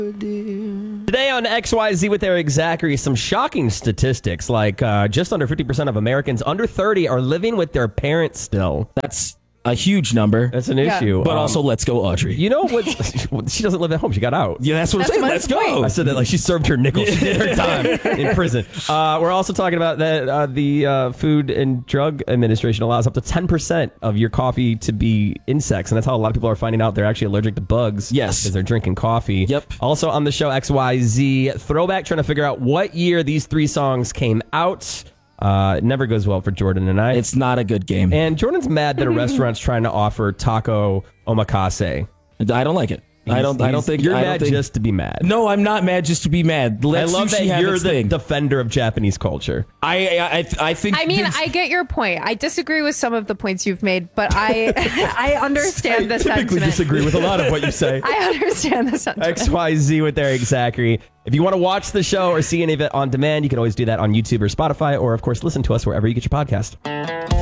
Today on XYZ with Eric Zachary, some shocking statistics like just under 50% of Americans under 30 are living with their parents still. That's a huge number. That's an issue. But also, let's go, Audrey. You know what? She doesn't live at home. She got out. Yeah, that's what I'm saying. Let's go. I said that like she served her nickel. She did her time in prison. We're also talking about that the Food and Drug Administration allows up to 10% of your coffee to be insects. And that's how a lot of people are finding out they're actually allergic to bugs. Yes. Because they're drinking coffee. Yep. Also on the show, XYZ Throwback, trying to figure out what year these three songs came out. It never goes well for Jordan and I. It's not a good game. And Jordan's mad that a restaurant's trying to offer taco omakase. I don't like it. I don't think you're I don't mad think, just to be mad. No, I'm not mad just to be mad. Let I love sushi that have you're its the thing. defender of Japanese culture. I think. I mean, I get your point. I disagree with some of the points you've made, but I understand the typically sentiment. disagree with a lot of what you say. I understand the sentiment. XYZ with Eric Zachary. If you want to watch the show or see any of it on demand, you can always do that on YouTube or Spotify, or of course listen to us wherever you get your podcast.